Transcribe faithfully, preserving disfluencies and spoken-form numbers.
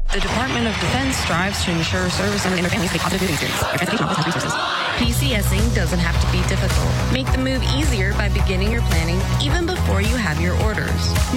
The Department of Defense strives to ensure service and their families have a positive moving experience. Your transportation office has resources. PCSing doesn't have to be difficult. Make the move easier by beginning your planning even before you have your orders.